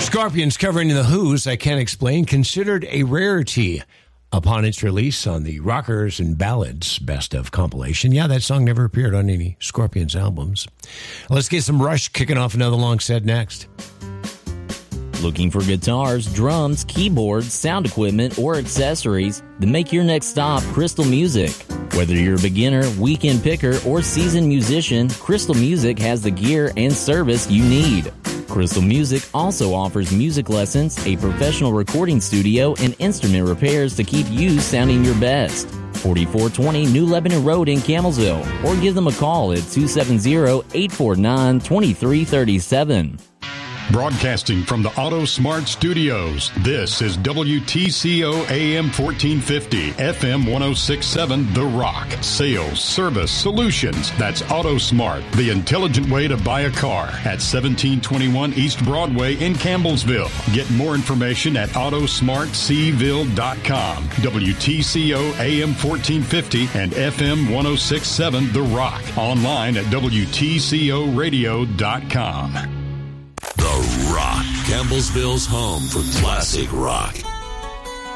Scorpions covering The Who's I Can't Explain, considered a rarity upon its release on the Rockers and Ballads Best of compilation. Yeah, that song never appeared on any Scorpions albums. Let's get some Rush kicking off another long set next. Looking for guitars, drums, keyboards, sound equipment, or accessories? Then make your next stop Crystal Music. Whether you're a beginner, weekend picker, or seasoned musician, Crystal Music has the gear and service you need. Crystal Music also offers music lessons, a professional recording studio, and instrument repairs to keep you sounding your best. 4420 New Lebanon Road in Camelsville, or give them a call at 270-849-2337. Broadcasting from the Auto Smart Studios, this is WTCO AM 1450, FM 1067, The Rock. Sales, service, solutions. That's Auto Smart, the intelligent way to buy a car. At 1721 East Broadway in Campbellsville. Get more information at autosmartseville.com. WTCO AM 1450 and FM 1067, The Rock. Online at WTCOradio.com. The Rock, Campbellsville's home for classic rock.